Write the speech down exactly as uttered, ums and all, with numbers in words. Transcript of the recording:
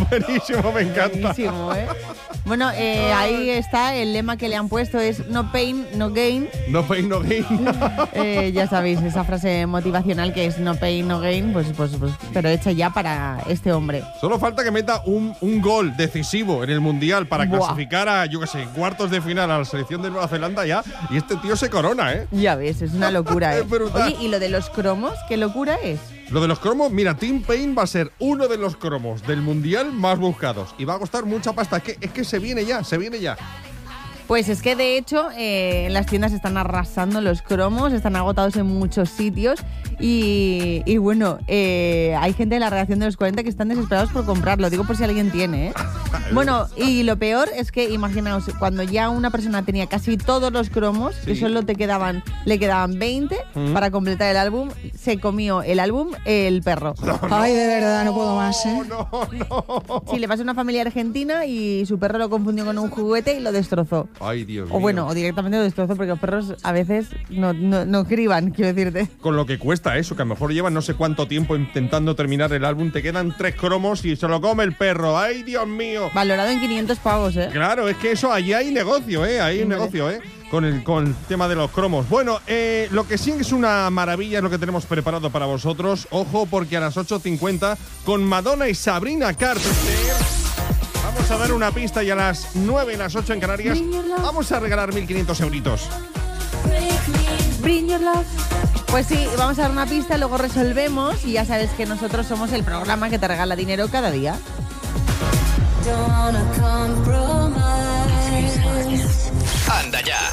Buenísimo, me encanta. Buenísimo, ¿eh? Bueno, eh, ahí está el lema que le han puesto, es no pain, no gain. No pain, no gain. Eh, ya sabéis, esa frase motivacional que es no pain, no gain, pues, pues, pues pero hecha ya para este hombre. Solo falta que meta un, un gol decisivo en el Mundial para Buah. clasificar a, yo qué sé, cuartos de final a la selección de Nueva Zelanda ya, y este tío se corona, ¿eh? Ya ves, es una locura, ¿eh? Es brutal. Oye, ¿y lo de los cromos? ¿Qué locura es? Lo de los cromos, mira, Tim Payne va a ser uno de los cromos del Mundial más buscados y va a costar mucha pasta. Es que, es que se viene ya, se viene ya. Pues es que de hecho eh, las tiendas están arrasando los cromos, están agotados en muchos sitios y, y bueno, eh, hay gente de la redacción de los cuarenta que están desesperados por comprarlo, digo por si alguien tiene, ¿eh? Bueno, y lo peor es que imaginaos, cuando ya una persona tenía casi todos los cromos, Sí. que solo te quedaban, le quedaban veinte Mm. para completar el álbum, se comió el álbum el perro. Ay, de verdad, no puedo más, ¿eh? No, no. Sí, le pasó a una familia argentina y su perro lo confundió con un juguete y lo destrozó. Ay, Dios mío. O bueno, o directamente lo destrozo porque los perros a veces no, no, no criban, quiero decirte. Con lo que cuesta eso, que a lo mejor llevan no sé cuánto tiempo intentando terminar el álbum, te quedan tres cromos y se lo come el perro. ¡Ay, Dios mío! Valorado en quinientos pavos, ¿eh? Claro, es que eso, allí hay negocio, ¿eh? Hay un Hombre. negocio, ¿eh? Con el, con el tema de los cromos. Bueno, eh, lo que sí es una maravilla es lo que tenemos preparado para vosotros. Ojo, porque a las ocho cincuenta con Madonna y Sabrina Carpenter vamos a dar una pista y a las nueve, las ocho en Canarias vamos a regalar mil quinientos euritos. Bring your love. Pues sí, vamos a dar una pista, luego resolvemos y ya sabes que nosotros somos el programa que te regala dinero cada día. Anda ya.